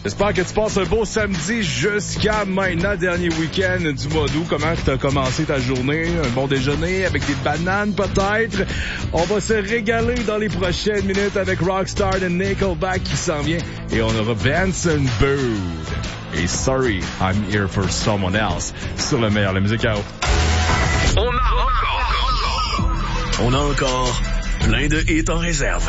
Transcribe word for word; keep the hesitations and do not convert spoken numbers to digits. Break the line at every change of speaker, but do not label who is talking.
J'espère que tu passes un beau samedi jusqu'à maintenant, dernier week-end du mois d'août. Comment tu as commencé ta journée? Un bon déjeuner avec des bananes peut-être? On va se régaler dans les prochaines minutes avec Rockstar de Nickelback qui s'en vient. Et on aura Benson Boone. Et Sorry, I'm Here for Someone Else sur le meilleur, la musique à haut.
On a encore, on a encore plein de hits en réserve.